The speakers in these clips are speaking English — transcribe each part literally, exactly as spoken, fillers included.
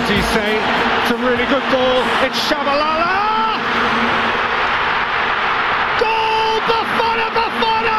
Cisse, it's a really good ball, it's Shabalala! Goal, Bafana, Bafana!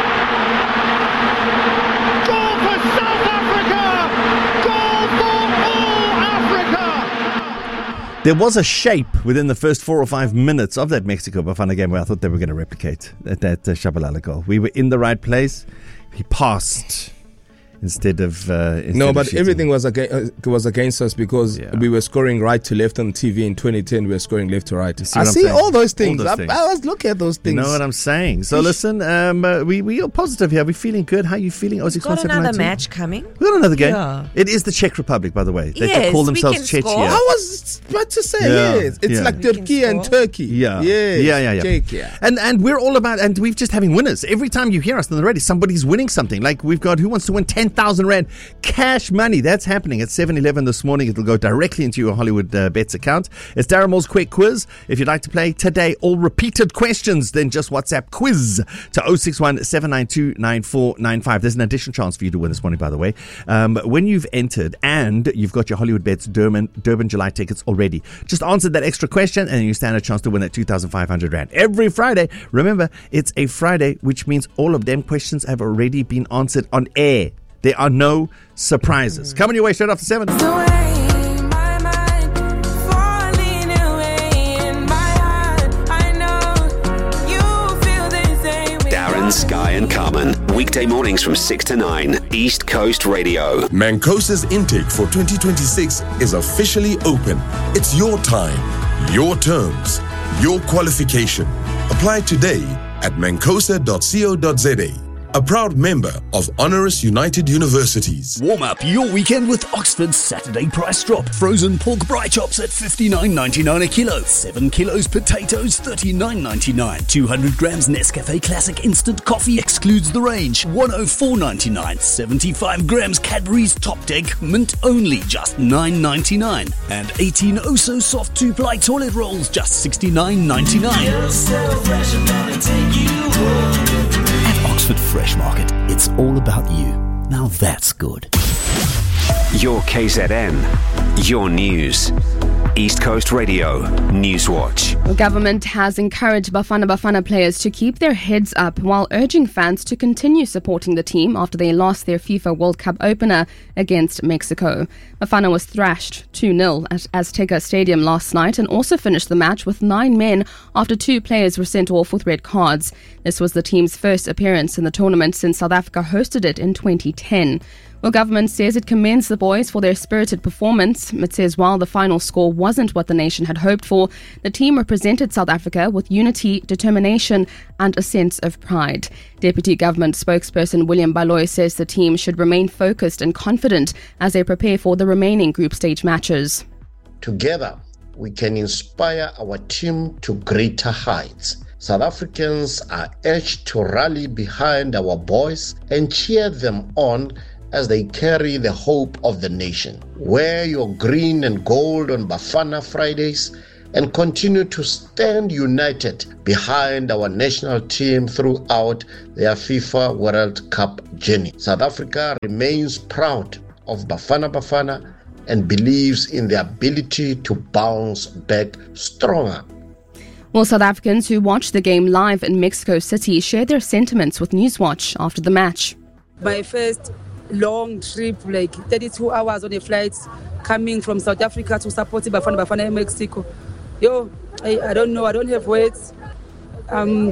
Goal for South Africa! Goal for all Africa! There was a shape within the first four or five minutes of that Mexico-Bafana game where I thought they were going to replicate that, that uh, Shabalala goal. We were in the right place. He passed instead of uh, instead no, of but shooting. everything was against, uh, was against us because Yeah. we were scoring right to left on T V in twenty ten. We were scoring left to right. see I what I'm see saying? all those things. All those I, things. I was looking at those You things. know what I'm saying? So listen, um, uh, we we are positive here. We're feeling good. How are you feeling? Oh, Got another match coming. We got another game. Yeah. It is the Czech Republic, by the way. They Yes, call we themselves can score. Czechia. I was about to say, Yeah, yes. It's yeah. like We can Turkey and score. Turkey. Yeah. Yes. Yeah, yeah, yeah. Czechia. And and we're all about, and we're just having winners. Every time you hear us on the radio, somebody's winning something. Like we've got Who Wants to Win ten thousand Rand cash money. That's happening at seven eleven this morning. It'll go directly into your Hollywood uh, Bets account. It's Darren Moore's Quick Quiz. If you'd like to play today, all repeated questions, then just WhatsApp quiz to oh six one, seven nine two, nine four nine five. There's an additional chance for you to win this morning, by the way. Um, when you've entered and you've got your Hollywood Bets Durban, Durban July tickets already, just answer that extra question and you stand a chance to win that two thousand five hundred Rand every Friday. Remember, it's a Friday, which means all of them questions have already been answered on air. There are no surprises. Coming your way straight after seven. Darren, Sky and Carmen. Weekday mornings from six to nine. East Coast Radio. Mancosa's intake for twenty twenty-six is officially open. It's your time, your terms, your qualification. Apply today at mancosa dot co dot za. A proud member of Honoris United Universities. Warm up your weekend with Oxford's Saturday price drop. Frozen pork braai chops at fifty-nine ninety-nine a kilo. seven kilos potatoes, thirty-nine ninety-nine. two hundred grams Nescafe Classic Instant Coffee excludes the range, one oh four ninety-nine. seventy-five grams Cadbury's Top Deck Mint only, just nine ninety-nine. And eighteen Oso Soft two-ply toilet rolls, just sixty-nine ninety-nine. At Oxford Fresh Market, it's all about you. Now that's good. Your K Z N. Your news. East Coast Radio. Newswatch. The government has encouraged Bafana Bafana players to keep their heads up while urging fans to continue supporting the team after they lost their FIFA World Cup opener against Mexico. Bafana was thrashed two nil at Azteca Stadium last night and also finished the match with nine men after two players were sent off with red cards. This was the team's first appearance in the tournament since South Africa hosted it in twenty ten. Well, government says it commends the boys for their spirited performance. It says while the final score wasn't what the nation had hoped for, the team represented South Africa with unity, determination and a sense of pride. Deputy Government spokesperson William Baloyi says the team should remain focused and confident as they prepare for the remaining group stage matches. Together, we can inspire our team to greater heights. South Africans are urged to rally behind our boys and cheer them on as they carry the hope of the nation. Wear your green and gold on Bafana Fridays and continue to stand united behind our national team throughout their FIFA World Cup journey. South Africa remains proud of Bafana Bafana and believes in the ability to bounce back stronger. Well, South Africans who watched the game live in Mexico City shared their sentiments with Newswatch after the match. My first long trip, like thirty-two hours on a flight, coming from South Africa to support Bafana Bafana in Mexico. Yo, I, I don't know, I don't have words. Um,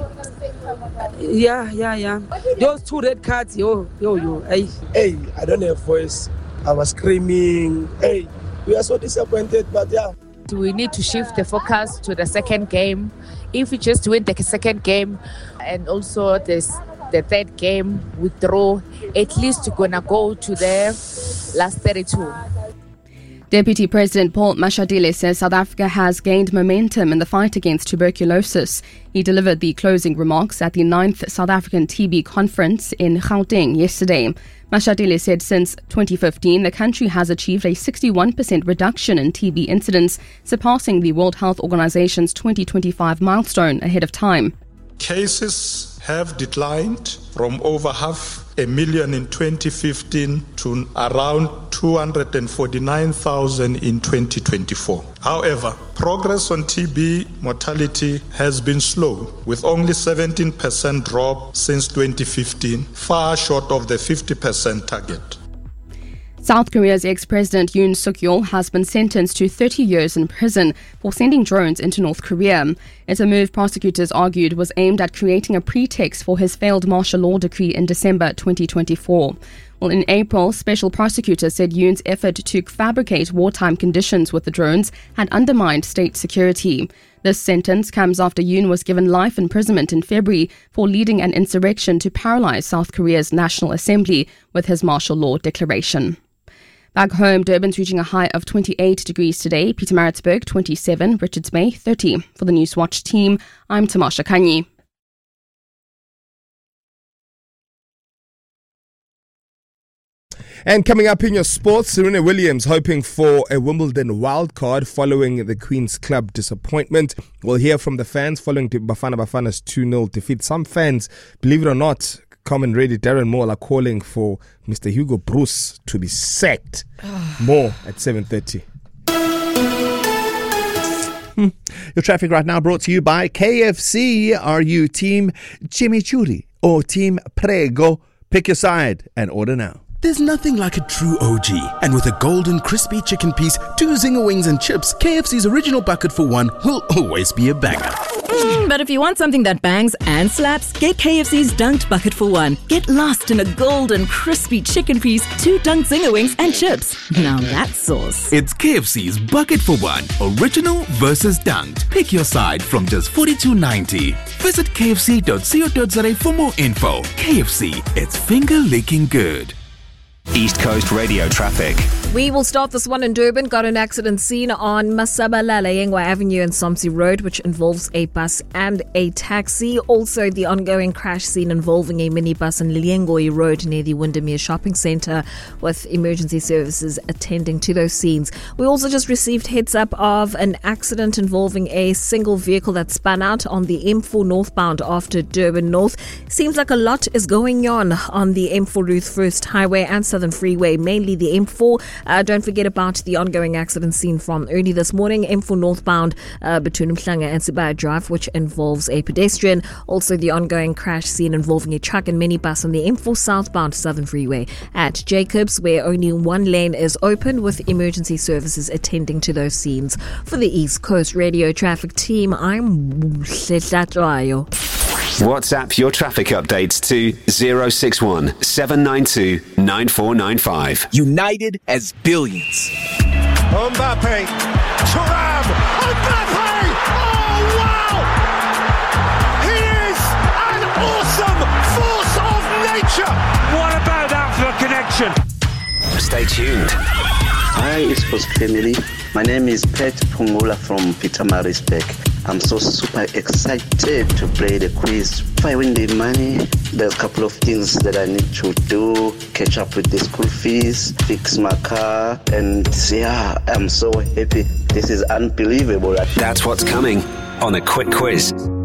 yeah, yeah, yeah. Those two red cards, yo, yo, yo. Hey, hey, I don't have voice. I was screaming. Hey, we are so disappointed, but yeah. We need to shift the focus to the second game. If we just win the second game and also this the third game, we draw, at least we're gonna go to the last thirty-two. Deputy President Paul Mashatile says South Africa has gained momentum in the fight against tuberculosis. He delivered the closing remarks at the ninth South African T B conference in Gauteng yesterday. Mashatile said since twenty fifteen, the country has achieved a sixty-one percent reduction in T B incidence, surpassing the World Health Organization's twenty twenty-five milestone ahead of time. Cases have declined from over half a million in twenty fifteen to around two hundred forty-nine thousand in twenty twenty-four. However, progress on T B mortality has been slow, with only seventeen percent drop since twenty fifteen, far short of the fifty percent target. South Korea's ex-president Yoon Suk-yeol has been sentenced to thirty years in prison for sending drones into North Korea. It's a move prosecutors argued was aimed at creating a pretext for his failed martial law decree in December twenty twenty-four. Well, in April, special prosecutors said Yoon's effort to fabricate wartime conditions with the drones had undermined state security. This sentence comes after Yoon was given life imprisonment in February for leading an insurrection to paralyze South Korea's National Assembly with his martial law declaration. Back home, Durban's reaching a high of twenty-eight degrees today, Pietermaritzburg twenty-seven, Richards Bay thirty. For the Newswatch team, I'm Tamasha Kanyi. And coming up in your sports, Serena Williams hoping for a Wimbledon wildcard following the Queen's Club disappointment. We'll hear from the fans following Bafana Bafana's two nil defeat. Some fans, believe it or not, Common Ready Darren Moore are calling for Mister Hugo Bruce to be sacked. More at seven thirty. Hmm. Your traffic right now brought to you by K F C. Are you Team Chimichurri or Team Prego? Pick your side and order now. There's nothing like a true O G. And with a golden crispy chicken piece, two zinger wings and chips, K F C's original bucket for one will always be a banger. Mm, but if you want something that bangs and slaps, get K F C's Dunked Bucket for one. Get lost in a golden crispy chicken piece, two dunked zinger wings and chips. Now that's sauce. It's K F C's Bucket for one. Original versus Dunked. Pick your side from just forty-two ninety. Visit k f c dot co dot za for more info. K F C, it's finger licking good. East Coast Radio traffic. We will start this one in Durban. Got an accident scene on Masabalala Yengwa Avenue and Somsi Road, which involves a bus and a taxi. Also, the ongoing crash scene involving a minibus on Liengoi Road near the Windermere Shopping Centre, with emergency services attending to those scenes. We also just received heads up of an accident involving a single vehicle that spun out on the M four northbound after Durban North. Seems like a lot is going on on the M four Ruth First Highway and Southern Freeway, mainly the M four. Uh, don't forget about the ongoing accident scene from early this morning, M four northbound uh, between Mhlanga and Sibaya Drive, which involves a pedestrian. Also, the ongoing crash scene involving a truck and minibus on the M four southbound Southern Freeway at Jacobs, where only one lane is open, with emergency services attending to those scenes. For the East Coast Radio Traffic Team, I'm Shetlatwayo. WhatsApp your traffic updates to zero six one seven nine two nine four nine five. United as billions. Mbappe, Thuram, Mbappe! Oh wow! He is an awesome force of nature. What about that for connection? Stay tuned. Hi, East Coast family. My name is Pet Pungula from Pietermaritzburg. I'm so super excited to play the quiz. If I win the money, there's a couple of things that I need to do. Catch up with the school fees, fix my car, and yeah, I'm so happy. This is unbelievable. That's what's coming on a quick quiz.